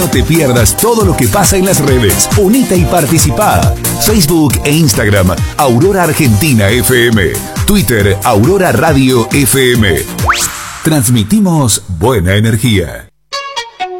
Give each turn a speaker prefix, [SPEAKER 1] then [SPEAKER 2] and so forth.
[SPEAKER 1] No te pierdas todo lo que pasa en las redes. Unite y participa. Facebook e Instagram, Aurora Argentina FM. Twitter, Aurora Radio FM. Transmitimos buena energía.